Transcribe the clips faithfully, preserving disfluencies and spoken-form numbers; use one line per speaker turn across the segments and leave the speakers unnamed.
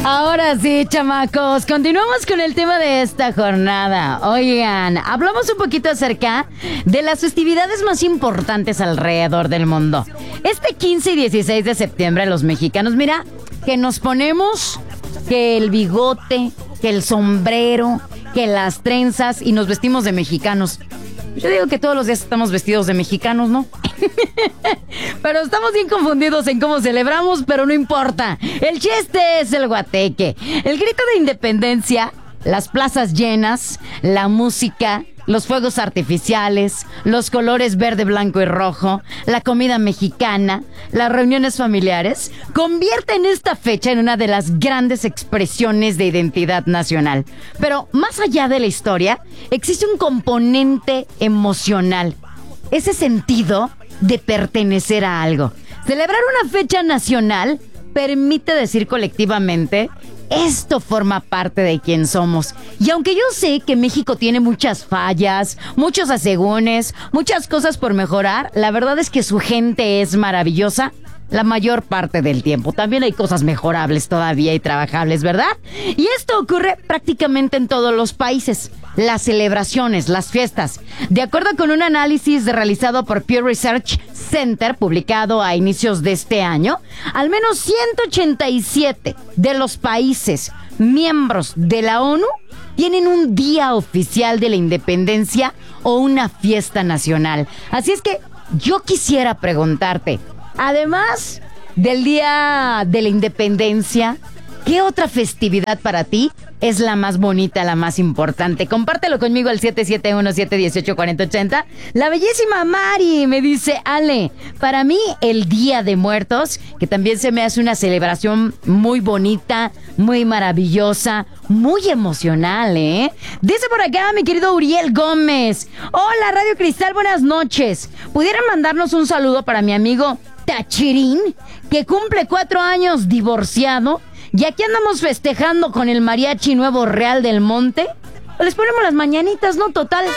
Ahora sí, chamacos, continuamos con el tema de esta jornada. Oigan, hablamos un poquito acerca de las festividades más importantes alrededor del mundo. Este quince y dieciséis de septiembre los mexicanos, mira, que nos ponemos que el bigote, que el sombrero, que las trenzas y nos vestimos de mexicanos. Yo digo que todos los días estamos vestidos de mexicanos, ¿no? Pero estamos bien confundidos en cómo celebramos, pero no importa. El chiste es el guateque. El grito de independencia, las plazas llenas, la música, los fuegos artificiales, los colores verde, blanco y rojo, la comida mexicana, las reuniones familiares, convierten esta fecha en una de las grandes expresiones de identidad nacional. Pero más allá de la historia, existe un componente emocional, ese sentido de pertenecer a algo. Celebrar una fecha nacional permite decir colectivamente: esto forma parte de quien somos. Y aunque yo sé que México tiene muchas fallas, muchos asegúnes, muchas cosas por mejorar, la verdad es que su gente es maravillosa la mayor parte del tiempo. También hay cosas mejorables todavía y trabajables, ¿verdad? Y esto ocurre prácticamente en todos los países. Las celebraciones, las fiestas. De acuerdo con un análisis realizado por Pew Research Center, publicado a inicios de este año, al menos ciento ochenta y siete de los países miembros de la ONU tienen un día oficial de la independencia o una fiesta nacional. Así es que yo quisiera preguntarte, además del Día de la Independencia, ¿qué otra festividad para ti es la más bonita, la más importante? Compártelo conmigo al siete siete uno, siete uno ocho, cuatro cero ocho cero. La bellísima Mari me dice: Ale, para mí el Día de Muertos, que también se me hace una celebración muy bonita, muy maravillosa, muy emocional, ¿eh? Dice por acá mi querido Uriel Gómez: hola Radio Cristal, buenas noches. ¿Pudieran mandarnos un saludo para mi amigo Tachirín, que cumple cuatro años divorciado? Y aquí andamos festejando con el Mariachi Nuevo Real del Monte. Les ponemos las mañanitas, ¿no? Total.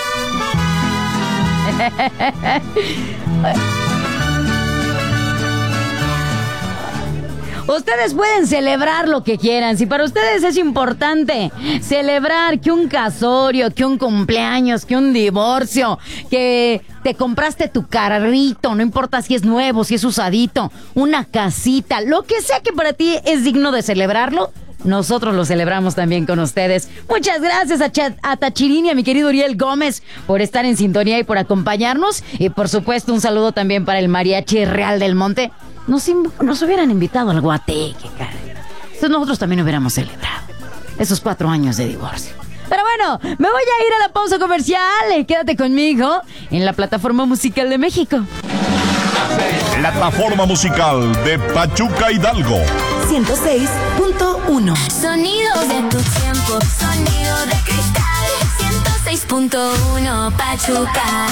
Ustedes pueden celebrar lo que quieran. Si para ustedes es importante celebrar que un casorio, que un cumpleaños, que un divorcio, que te compraste tu carrito, no importa si es nuevo, si es usadito, una casita, lo que sea que para ti es digno de celebrarlo, nosotros lo celebramos también con ustedes. Muchas gracias a, Ch- a Tachirín y a mi querido Uriel Gómez por estar en sintonía y por acompañarnos. Y por supuesto un saludo también para el Mariachi Real del Monte. Nos, in- nos hubieran invitado al guateque, cara. Entonces nosotros también hubiéramos celebrado esos cuatro años de divorcio. Pero bueno, me voy a ir a la pausa comercial. Quédate conmigo en la plataforma musical de México.
Plataforma musical de Pachuca Hidalgo.
ciento seis punto uno.
Sonidos de tu tiempo, sonido de cristal. ciento seis punto uno Pachuca.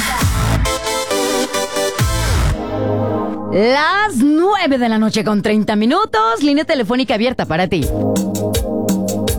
Las nueve de la noche con treinta minutos. Línea telefónica abierta para ti.